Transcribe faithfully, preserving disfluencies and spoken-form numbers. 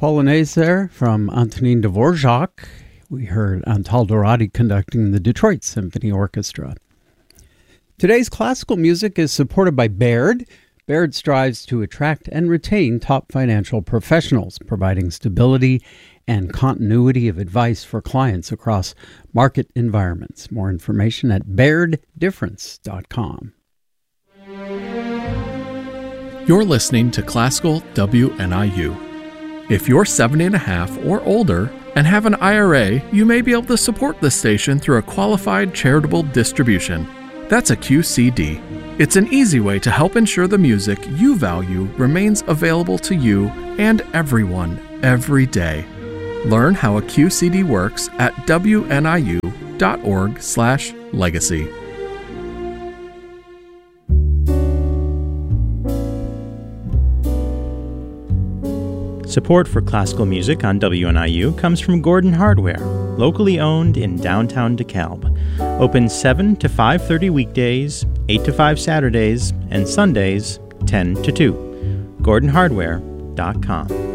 Polonaise there from Antonin Dvorak. We heard Antal Dorati conducting the Detroit Symphony Orchestra. Today's classical music is supported by Baird. Baird strives to attract and retain top financial professionals, providing stability and continuity of advice for clients across market environments. More information at baird difference dot com. You're listening to Classical W N I U. If you're seventy and a half or older and have an I R A, you may be able to support this station through a qualified charitable distribution. That's a Q C D. It's an easy way to help ensure the music you value remains available to you and everyone every day. Learn how a Q C D works at W N I U dot org slash legacy. Support for classical music on W N I U comes from Gordon Hardware, locally owned in downtown DeKalb. Open seven to five thirty weekdays, eight to five Saturdays, and Sundays ten to two. gordon hardware dot com.